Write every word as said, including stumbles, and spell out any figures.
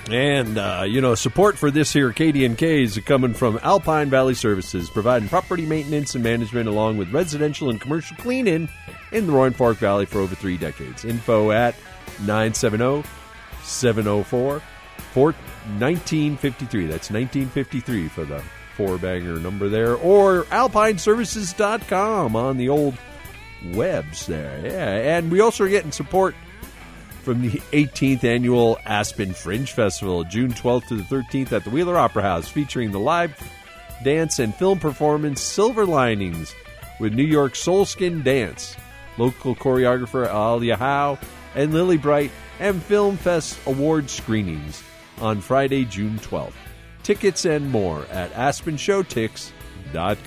And, uh, you know, support for this here K D N K is coming from Alpine Valley Services, providing property maintenance and management along with residential and commercial cleaning in the Roaring Fork Valley for over three decades. Info at nine seven zero, seven zero four, nineteen fifty-three. That's nineteen fifty-three for the four-banger number there. Or alpine services dot com on the old webs there. Yeah, and we also are getting support from the eighteenth Annual Aspen Fringe Festival, June twelfth to the thirteenth at the Wheeler Opera House, featuring the live dance and film performance Silver Linings with New York Soulskin Dance, local choreographer Alia Howe, and Lily Bright, and Film Fest award screenings on Friday, June twelfth. Tickets and more at aspen show tix dot